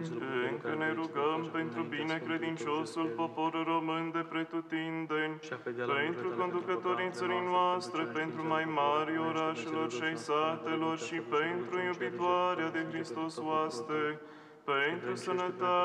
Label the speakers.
Speaker 1: Încă ne rugăm pentru binecredinciosul popor român de pretutindeni, pentru conducătorii țării noastre, pentru mai mari orașelor și ai satelor și pentru iubitoarea de Hristos oaste, pentru sănătate,